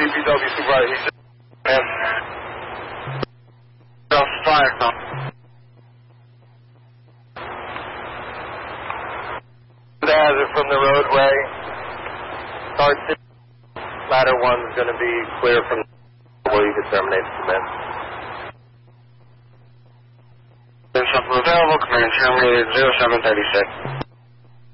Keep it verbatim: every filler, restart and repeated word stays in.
D P W supervisor. He's man. Fire call. The hazard from the roadway. Car six, ladder one is going to be clear from where you can terminate the command. Available, command terminated zero seven thirty-six.